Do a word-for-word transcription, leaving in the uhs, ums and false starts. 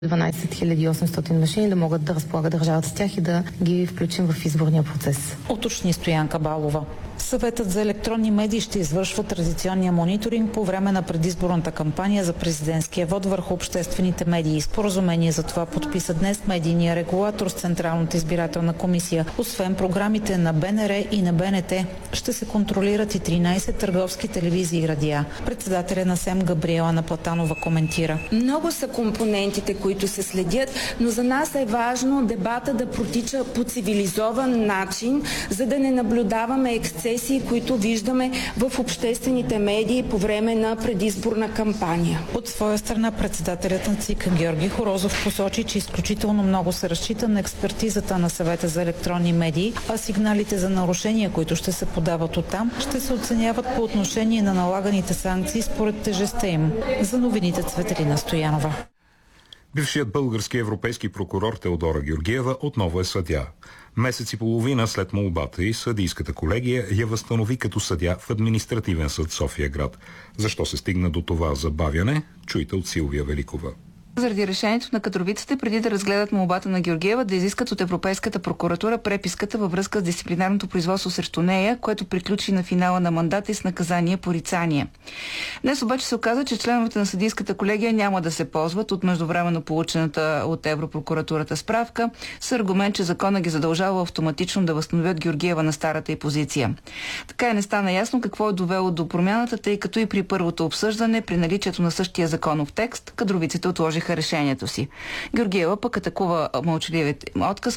дванадесет хиляди и осемстотин машини да могат да разполага държавата с тях и да ги включим в изборния процес. Уточни Стоянка Балова. Съветът за електронни медии ще извършва традиционния мониторинг по време на предизборната кампания за президентския вод върху обществените медии. Споразумение за това подписа днес медийния регулатор с Централната избирателна комисия. Освен програмите на Б Н Р и на Б Н Т, ще се контролират и тринадесет търговски телевизии и радиа. Председателя на СЕМ Габриела Наплатанова коментира. Много са компонентите, които се следят, но за нас е важно дебата да протича по цивилизован начин, за да не наблюдаваме ексцесии, които виждаме в обществените медии по време на предизборна кампания. От своя страна председателят на ЦИК Георги Хорозов посочи, че изключително много се разчита на експертизата на Съвета за електронни медии, а сигналите за нарушения, които ще се подават оттам, ще се оценяват по отношение на налаганите санкции според тежестта им. За новините Цветелина Стоянова. Бившият български европейски прокурор Теодора Георгиева отново е съдия. Месец и половина след молбата й съдийската колегия я възстанови като съдия в административен съд София град. Защо се стигна до това забавяне? Чуйте от Силвия Великова. Заради решението на кадровиците, преди да разгледат молбата на Георгиева, да изискат от Европейската прокуратура преписката във връзка с дисциплинарното производство срещу нея, което приключи на финала на мандата и с наказание порицание. Днес обаче се оказа, че членовете на съдийската колегия няма да се ползват от междувременно получената от Европрокуратурата справка с аргумент, че закона ги задължава автоматично да възстановят Георгиева на старата й позиция. Така и не стана ясно какво е довело до промяната, тъй като и при първото обсъждане, при наличието на същия законов текст, кадровиците отложиха решението си. Георгиева пък атакува мълчаливият отказ